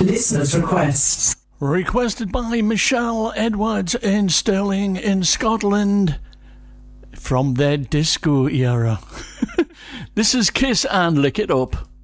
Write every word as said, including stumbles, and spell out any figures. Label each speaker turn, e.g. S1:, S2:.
S1: Listener's request.
S2: Requested by Michelle Edwards in Stirling in Scotland from their disco era. This is Kiss and Lick It Up.